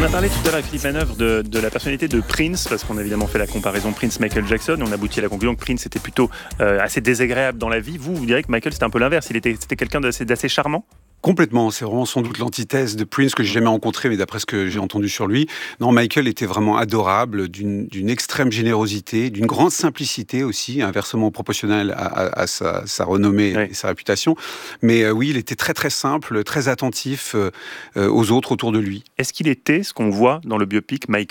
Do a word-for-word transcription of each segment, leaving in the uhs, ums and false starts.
On a parlé tout à l'heure avec Philippe Manœuvre de, de la personnalité de Prince, parce qu'on a évidemment fait la comparaison Prince-Michael Jackson, et on a abouti à la conclusion que Prince était plutôt euh, assez désagréable dans la vie. Vous, vous direz que Michael c'était un peu l'inverse, il était, c'était quelqu'un d'assez, d'assez charmant? Complètement, c'est vraiment sans doute l'antithèse de Prince que j'ai jamais rencontré, mais d'après ce que j'ai entendu sur lui. Non, Michael était vraiment adorable, d'une, d'une extrême générosité, d'une grande simplicité aussi, inversement proportionnelle à, à, à sa, sa renommée oui. et sa réputation. Mais euh, oui, il était très très simple, très attentif euh, aux autres autour de lui. Est-ce qu'il était ce qu'on voit dans le biopic Michael ?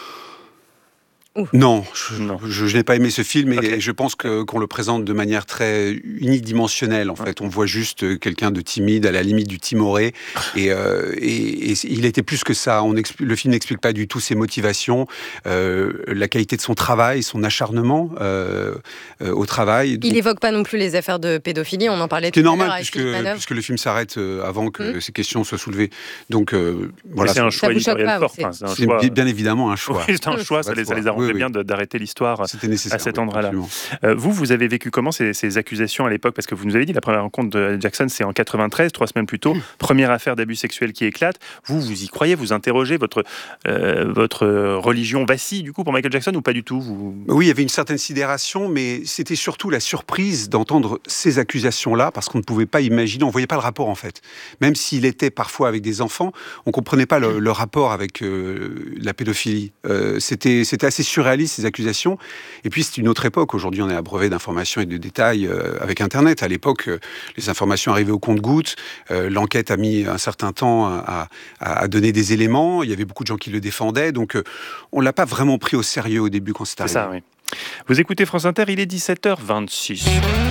Non, je, non. Je, je n'ai pas aimé ce film et okay. je pense que, qu'on le présente de manière très unidimensionnelle. En fait, ouais. On voit juste quelqu'un de timide, à la limite du timoré, et, euh, et, et il était plus que ça. On expl- le film n'explique pas du tout ses motivations, euh, la qualité de son travail, son acharnement euh, euh, au travail. Il n'évoque pas non plus les affaires de pédophilie. On en parlait tout à l'heure. C'est normal puisque, puisque le film s'arrête avant que mmh. ces questions soient soulevées. Donc euh, voilà. Mais c'est un choix éditorial fort. Enfin, c'est un c'est choix... bien évidemment un choix. Oui, c'est un choix. Ça les, ça les arrangeait oui, oui. bien de, d'arrêter l'histoire à cet endroit-là. Euh, vous, vous avez vécu comment ces, ces accusations à l'époque? Parce que vous nous avez dit la première rencontre de Jackson, c'est en quatre-vingt-treize, trois semaines plus tôt. Mmh. Première affaire d'abus sexuel qui éclate. Vous, vous y croyez? Vous interrogez? Votre, euh, votre religion vacille du coup pour Michael Jackson ou pas du tout? vous... Oui, il y avait une certaine sidération, mais c'était surtout la surprise d'entendre ces accusations-là, parce qu'on ne pouvait pas imaginer, on ne voyait pas le rapport en fait. Même s'il était parfois avec des enfants, on ne comprenait pas le, le rapport avec euh, la pédophilie. Euh, c'était, c'était assez surréaliste ces accusations. Et puis c'est une autre époque. Aujourd'hui, on est abreuvé d'informations et de détails euh, avec Internet. À l'époque, euh, les informations arrivaient au compte-gouttes. Euh, l'enquête a mis un certain temps à, à, à donner des éléments. Il y avait beaucoup de gens qui le défendaient. Donc, euh, on l'a pas vraiment pris au sérieux au début quand c'est arrivé. C'est ça, oui. Vous écoutez France Inter, il est dix-sept heures vingt-six.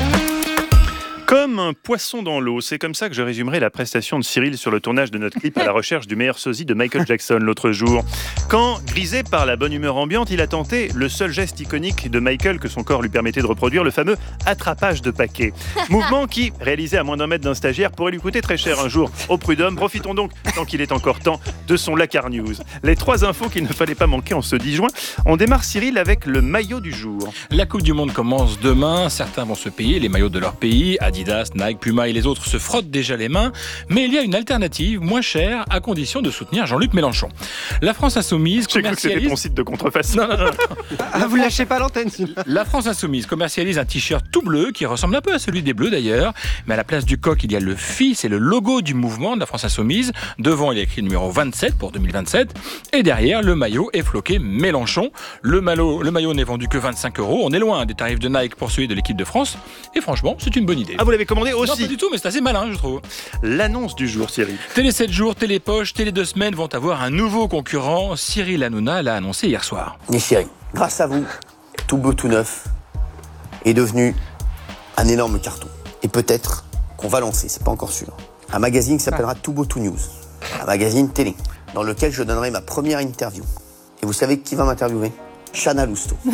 Comme un poisson dans l'eau, c'est comme ça que je résumerai la prestation de Cyril sur le tournage de notre clip à la recherche du meilleur sosie de Michael Jackson l'autre jour. Quand, grisé par la bonne humeur ambiante, il a tenté le seul geste iconique de Michael que son corps lui permettait de reproduire, le fameux attrapage de paquet. Mouvement qui, réalisé à moins d'un mètre d'un stagiaire, pourrait lui coûter très cher un jour au prud'homme. Profitons donc, tant qu'il est encore temps, de son Lakar News. Les trois infos qu'il ne fallait pas manquer en ce dix juin. On démarre, Cyril, avec le maillot du jour. La Coupe du Monde commence demain. Certains vont se payer les maillots de leur pays. Adidas, Nike, Puma et les autres se frottent déjà les mains, mais il y a une alternative moins chère à condition de soutenir Jean-Luc Mélenchon. La France Insoumise commercialise... J'ai cru que c'était ton site de contrefaçon. Non, non, non. Ah, vous lâchez pas l'antenne. La France Insoumise commercialise un t-shirt tout bleu qui ressemble un peu à celui des Bleus d'ailleurs, mais à la place du coq, il y a le F I, c'est le logo du mouvement de la France Insoumise. Devant, il y a écrit le numéro vingt-sept pour deux mille vingt-sept, et derrière, le maillot est floqué Mélenchon. Le maillot, le maillot n'est vendu que vingt-cinq euros. On est loin des tarifs de Nike pour celui de l'équipe de France, et franchement, c'est une bonne idée. Ah, vous l'avez commandé aussi? Non, pas du tout, mais c'est assez malin, je trouve. L'annonce du jour, Cyril. Télé sept jours, Télé Poche, Télé deux semaines vont avoir un nouveau concurrent. Cyril Hanouna l'a annoncé hier soir. Mes chéris, grâce à vous, Tout Beau Tout Neuf est devenu un énorme carton. Et peut-être qu'on va lancer, c'est pas encore sûr, un magazine qui s'appellera Tout Beau Tout News. Un magazine télé, dans lequel je donnerai ma première interview. Et vous savez qui va m'interviewer? Chana Lousteau. Oh.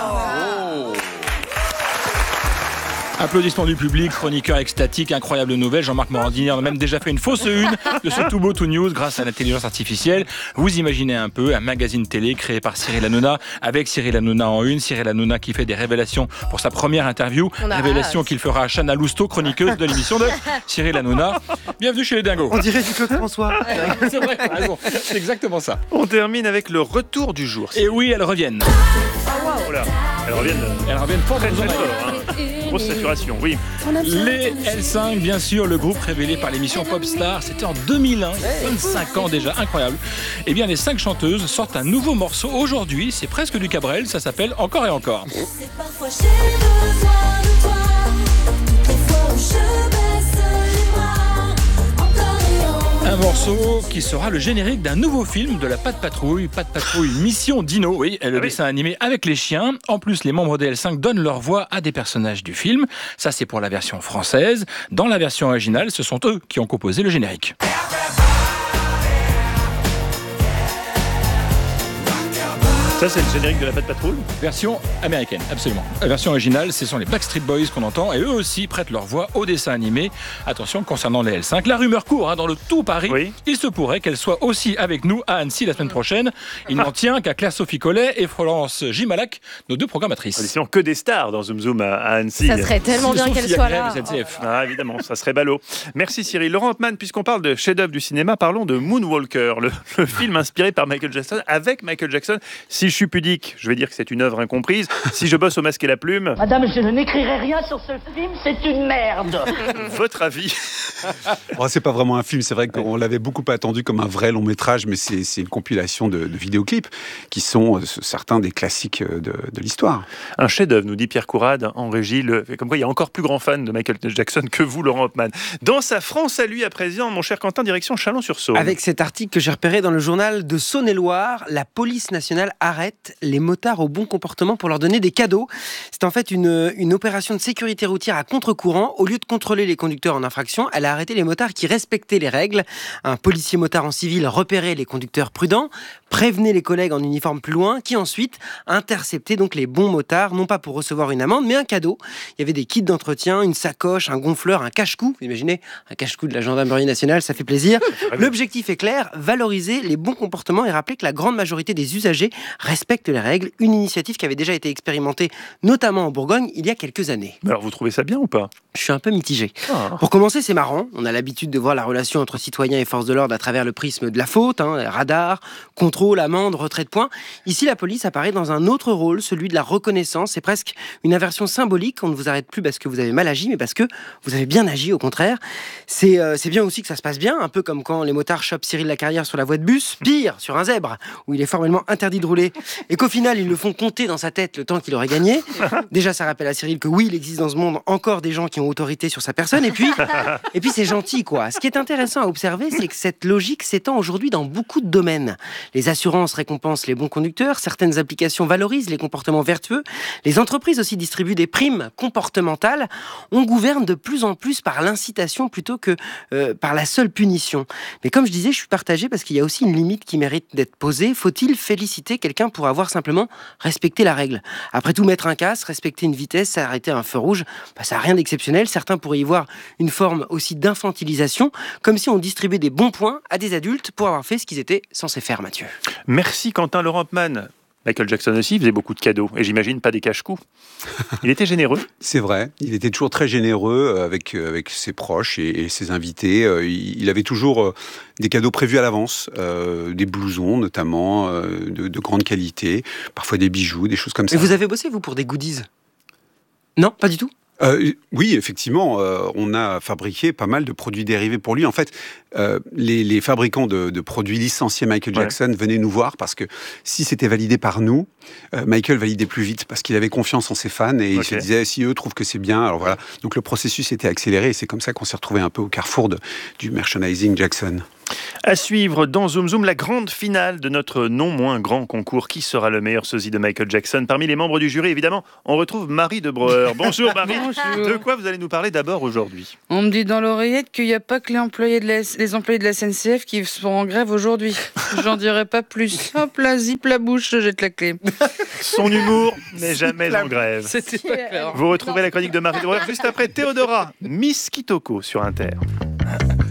Applaudissements du public, chroniqueur extatique, incroyable nouvelle. Jean-Marc Morandini en a même déjà fait une fausse une de ce Tout Beau Tout News grâce à l'intelligence artificielle. Vous imaginez un peu un magazine télé créé par Cyril Hanouna, avec Cyril Hanouna en une. Cyril Hanouna qui fait des révélations pour sa première interview. Révélation qu'il fera à Chana Lousteau, chroniqueuse de l'émission de Cyril Hanouna. Bienvenue chez les Dingos. On dirait du Claude François. C'est vrai, t'as raison. C'est exactement ça. On termine avec le retour du jour. Et oui, elles reviennent. Oh là, elles reviennent. Elles reviennent fort très, très fort. Hein. Grosse saturation, oui. Les L cinq, bien sûr, le groupe révélé par l'émission Popstar, c'était en deux mille un, vingt-cinq ans déjà, incroyable. Eh bien, les cinq chanteuses sortent un nouveau morceau aujourd'hui, c'est presque du Cabrel, ça s'appelle Encore et Encore. C'est parfois j'ai besoin de toi, des fois où je baisse les bras, encore et encore. Un morceau qui sera le générique d'un nouveau film de la Patte Patrouille, Patte Patrouille Mission Dino, oui, le ah dessin oui. animé avec les chiens. En plus, les membres des L cinq donnent leur voix à des personnages du film. Ça, c'est pour la version française. Dans la version originale, ce sont eux qui ont composé le générique. Ça, c'est le générique de la Patte Patrouille. Version américaine, absolument. La version originale, ce sont les Backstreet Boys qu'on entend et eux aussi prêtent leur voix au dessin animé. Attention, concernant les L cinq, la rumeur court hein, dans le tout Paris. Oui. Il se pourrait qu'elle soit aussi avec nous à Annecy la semaine prochaine. Il n'en tient qu'à Claire-Sophie Collet et Florence Gimalac, nos deux programmatrices. Sinon, que des stars dans Zoom Zoom à, à Annecy. Ça serait tellement bien qu'elle soit là. S N C F. Ah, évidemment, ça serait ballot. Merci Cyril. Laurent Hopman, puisqu'on parle de chef-d'œuvre du cinéma, parlons de Moonwalker, le, le film inspiré par Michael Jackson, avec Michael Jackson. Si je suis pudique, je vais dire que c'est une œuvre incomprise. Si je bosse au masque et la plume... Madame, je ne n'écrirai rien sur ce film, c'est une merde. Votre avis? Oh, c'est pas vraiment un film, c'est vrai qu'on l'avait beaucoup attendu comme un vrai long métrage, mais c'est, c'est une compilation de, de vidéoclips qui sont euh, certains des classiques de, de l'histoire. Un chef-d'œuvre, nous dit Pierre Courade en régie. Le... Comme quoi, il y a encore plus grand fan de Michael Jackson que vous, Laurent Hopman. Dans sa France à lui à présent, mon cher Quentin, direction Chalon-sur-Saône. Avec cet article que j'ai repéré dans le journal de Saône-et-Loire, la police nationale arrête les motards au bon comportement pour leur donner des cadeaux. C'est en fait une, une opération de sécurité routière à contre-courant. Au lieu de contrôler les conducteurs en infraction, elle a arrêté les motards qui respectaient les règles. Un policier motard en civil repérait les conducteurs prudents, prévenait les collègues en uniforme plus loin, qui ensuite interceptaient donc les bons motards, non pas pour recevoir une amende, mais un cadeau. Il y avait des kits d'entretien, une sacoche, un gonfleur, un cache-cou. Vous imaginez, un cache-cou de la gendarmerie nationale, ça fait plaisir. L'objectif est clair, valoriser les bons comportements et rappeler que la grande majorité des usagers respectent les règles. Une initiative qui avait déjà été expérimentée, notamment en Bourgogne, il y a quelques années. Alors, vous trouvez ça bien ou pas? Je suis un peu mitigé. Ah. Pour commencer, c'est marrant. On a l'habitude de voir la relation entre citoyens et forces de l'ordre à travers le prisme de la faute, hein, radar, contrôle, amende, retrait de points. Ici, la police apparaît dans un autre rôle, celui de la reconnaissance. C'est presque une inversion symbolique. On ne vous arrête plus parce que vous avez mal agi, mais parce que vous avez bien agi, au contraire. C'est, euh, c'est bien aussi que ça se passe bien, un peu comme quand les motards chopent Cyril Lacarrière sur la voie de bus, pire, sur un zèbre, où il est formellement interdit de rouler, et qu'au final, ils le font compter dans sa tête le temps qu'il aurait gagné. Déjà, ça rappelle à Cyril que oui, il existe dans ce monde encore des gens qui ont autorité sur sa personne, et puis, et puis c'est gentil, quoi. Ce qui est intéressant à observer, c'est que cette logique s'étend aujourd'hui dans beaucoup de domaines. Les assurances récompensent les bons conducteurs, certaines applications valorisent les comportements vertueux, les entreprises aussi distribuent des primes comportementales. On gouverne de plus en plus par l'incitation plutôt que euh, par la seule punition. Mais comme je disais, je suis partagé parce qu'il y a aussi une limite qui mérite d'être posée. Faut-il féliciter quelqu'un pour avoir simplement respecté la règle? Après tout, mettre un casque, respecter une vitesse, s'arrêter à un feu rouge, bah, ça n'a rien d'exceptionnel. Certains pourraient y voir une forme aussi d'infantilisation, comme si on distribuait des bons points à des adultes pour avoir fait ce qu'ils étaient censés faire, Mathieu. Merci Quentin. Laurent Hopman. Michael Jackson aussi faisait beaucoup de cadeaux, et j'imagine pas des cache-coups. Il était généreux. C'est vrai, il était toujours très généreux avec, avec ses proches et, et ses invités. Il, il avait toujours des cadeaux prévus à l'avance, euh, des blousons notamment, euh, de, de grande qualité, parfois des bijoux, des choses comme ça. Et vous avez bossé, vous, pour des goodies? Non, pas du tout? Euh, oui, effectivement, euh, on a fabriqué pas mal de produits dérivés pour lui. En fait, euh, les, les fabricants de, de produits licenciés Michael Jackson ouais. venaient nous voir parce que si c'était validé par nous, euh, Michael validait plus vite parce qu'il avait confiance en ses fans et okay. il se disait si eux trouvent que c'est bien, alors voilà. Donc le processus était accéléré et c'est comme ça qu'on s'est retrouvé un peu au carrefour de, du merchandising Jackson. À suivre dans Zoom Zoom, la grande finale de notre non moins grand concours. Qui sera le meilleur sosie de Michael Jackson? Parmi les membres du jury, évidemment, on retrouve Marie de Breuer. Bonjour Marie. Bonjour. De quoi vous allez nous parler d'abord aujourd'hui? On me dit dans l'oreillette qu'il n'y a pas que les employés, de la, les employés de la S N C F qui sont en grève aujourd'hui. J'en dirai pas plus. Hop là, zip la bouche, je jette la clé. Son humour n'est jamais en grève. C'était pas clair. Vous retrouvez la chronique de Marie de Breuer juste après Théodora, Miss Kitoko sur Inter.